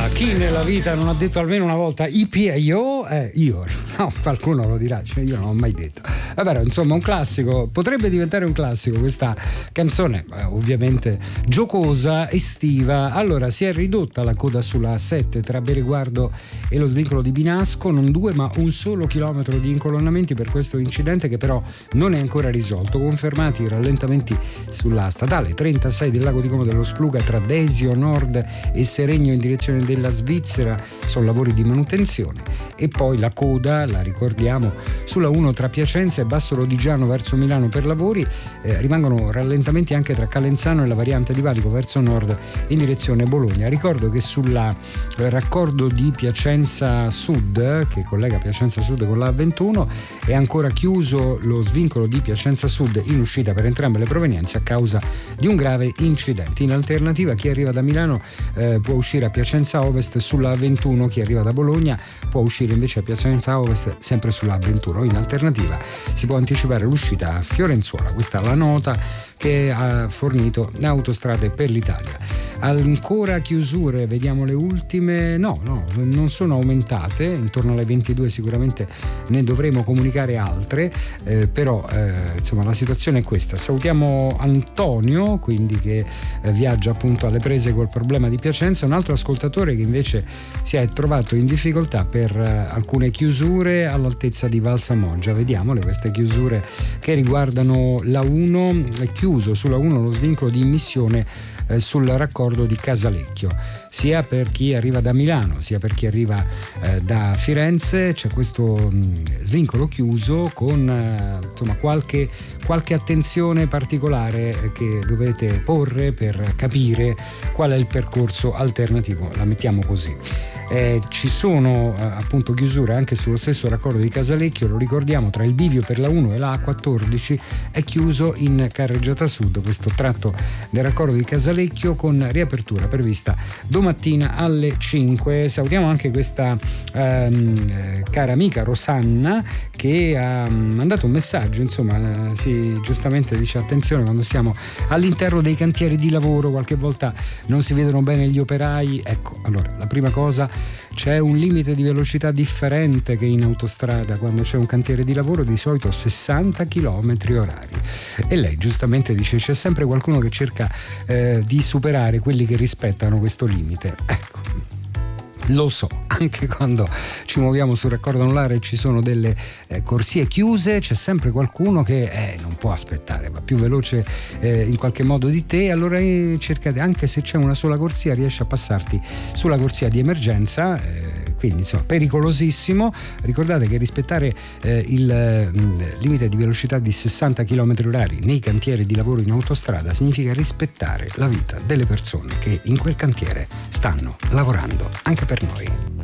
Chi nella vita non ha detto almeno una volta io? Io, no, qualcuno lo dirà, cioè io non ho mai detto. Vabbè, insomma, un classico, potrebbe diventare un classico questa canzone, ovviamente giocosa, estiva. Allora, si è ridotta la coda sulla A7 tra Bereguardo e lo svincolo di Binasco, non 2 ma un solo chilometro di incolonnamenti per questo incidente che però non è ancora risolto. Confermati i rallentamenti sulla statale 36 del Lago di Como dello Spluga tra Desio Nord e Seregno in direzione della Svizzera, sono lavori di manutenzione. E poi la coda, la ricordiamo, sulla 1 tra Piacenza e Basso Rodigiano verso Milano per lavori. Rimangono rallentamenti anche tra Calenzano e la variante di Valico verso nord in direzione Bologna. Ricordo che sul raccordo di Piacenza Sud, che collega Piacenza Sud con la A21, è ancora chiuso lo svincolo di Piacenza Sud in uscita per entrambe le provenienze a causa di un grave incidente. In alternativa, chi arriva da Milano può uscire a Piacenza Ovest sulla A21, chi arriva da Bologna può uscire invece a Piacenza Ovest sempre sulla A21. In alternativa si può anticipare l'uscita a Fiorenzuola. Questa è la nota che ha fornito Autostrade per l'Italia. Ancora chiusure, vediamo le ultime. No, non sono aumentate, intorno alle 22 sicuramente ne dovremo comunicare altre, però insomma la situazione è questa. Salutiamo Antonio, quindi, che viaggia appunto alle prese col problema di Piacenza, un altro ascoltatore che invece si è trovato in difficoltà per alcune chiusure all'altezza di Valsamoggia. Vediamole queste chiusure che riguardano la 1, è chiuso sulla 1 lo svincolo di immissione sul raccordo di Casalecchio, sia per chi arriva da Milano sia per chi arriva da Firenze. C'è questo svincolo chiuso con insomma qualche attenzione particolare che dovete porre per capire qual è il percorso alternativo, la mettiamo così. Ci sono appunto chiusure anche sullo stesso raccordo di Casalecchio, lo ricordiamo, tra il bivio per la 1 e la A14 è chiuso in carreggiata sud questo tratto del raccordo di Casalecchio, con riapertura prevista domattina alle 5. Salutiamo anche questa cara amica Rosanna che ha mandato un messaggio, insomma, giustamente dice attenzione quando siamo all'interno dei cantieri di lavoro, qualche volta non si vedono bene gli operai. Ecco, allora la prima cosa, c'è un limite di velocità differente che in autostrada quando c'è un cantiere di lavoro, di solito 60 km/h, e lei giustamente dice c'è sempre qualcuno che cerca di superare quelli che rispettano questo limite. Ecco, lo so, anche quando ci muoviamo sul raccordo anulare e ci sono delle corsie chiuse, c'è sempre qualcuno che non può aspettare, va più veloce in qualche modo di te, allora cercate, anche se c'è una sola corsia, riesce a passarti sulla corsia di emergenza, quindi insomma pericolosissimo. Ricordate che rispettare il limite di velocità di 60 km/h nei cantieri di lavoro in autostrada significa rispettare la vita delle persone che in quel cantiere stanno lavorando anche per noi.